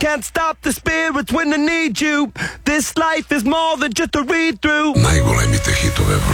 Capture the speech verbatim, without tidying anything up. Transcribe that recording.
can't stop the spirits when they need you. This life is more than just a read-through. Najgolemi te hitove